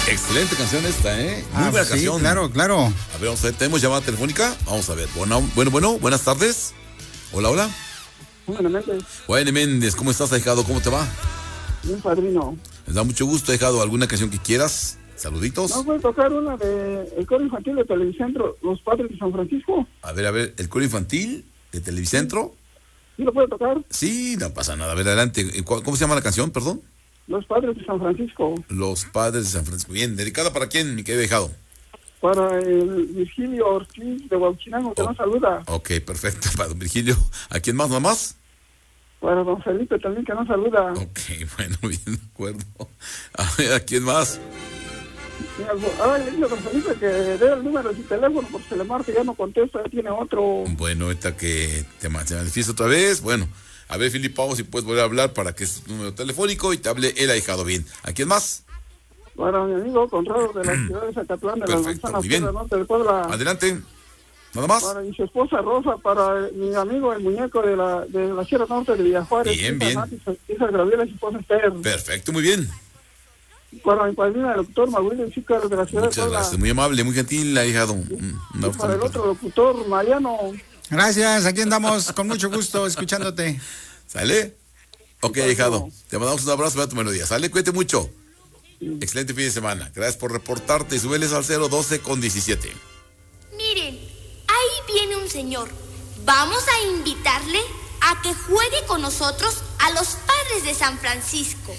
Excelente canción esta, ¿eh? Muy buena canción. Claro, claro. A ver, vamos a ver, ¿tenemos llamada telefónica? Vamos a ver. Bueno, buenas tardes. Hola. Bueno, Méndez. Bueno, Méndez, ¿cómo estás, ahijado? ¿Cómo te va? Bien, padrino. Me da mucho gusto, ahijado. ¿Alguna canción que quieras? Saluditos. No, voy a tocar una de el coro infantil de Televicentro, Los Padres de San Francisco. A ver, el coro infantil de Televicentro. ¿Sí lo puedo tocar? Sí, no pasa nada. A ver, adelante. ¿Cómo se llama la canción, perdón? Los Padres de San Francisco. Los Padres de San Francisco. Bien, ¿dedicada para quién, mi querido ahijado? Para el Virgilio Ortiz de Huachinango, que nos saluda. Ok, perfecto. Para don Virgilio. ¿A quién más, nomás? Para don Felipe también, que nos saluda. Ok, bueno, bien, de acuerdo. A ver, ¿a quién más? Le digo a don Felipe que dé el número de su teléfono, porque se le marca y ya no contesta, ya tiene otro. Bueno, ahorita que te manifiesta otra vez, bueno. A ver, Filipe, si puedes volver a hablar para que es número telefónico y te hable el ahijado bien. ¿A quién más? Para mi amigo Conrado de la ciudad de Zacatlán, de perfecto, la muy bien. norte de Puebla. Adelante. ¿Nada más? Para mi esposa Rosa, para mi amigo el muñeco de la Sierra Norte de Villajuárez. Bien. Esa Gabriela y su esposa Esther. Perfecto, muy bien. Para mi padrino, el doctor Mauricio Chícaro de la ciudad de Muchas Puebla. gracias, muy amable, muy gentil, ahijado. Y para el otro locutor, Mariano. Gracias, aquí andamos con mucho gusto escuchándote. ¿Sale? Ok, ahijado. Te mandamos un abrazo para tu melodía. ¿Sale? Cuídate mucho. Excelente fin de semana. Gracias por reportarte. Súbeles al 012-17. Miren, ahí viene un señor. Vamos a invitarle a que juegue con nosotros a los Padres de San Francisco.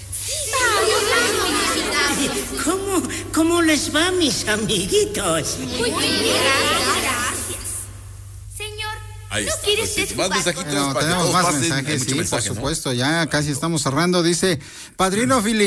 ¿Cómo les va, mis amiguitos? Muy bien, gracias. Señor, Ahí ¿no está. quiere Pues, usted más jugar? mensajitos Bueno, para que tenemos todos más pasen. Hay mensajes, mucho sí, mensaje, por ¿no? supuesto, ya casi estamos cerrando. Dice, Padrino Fili,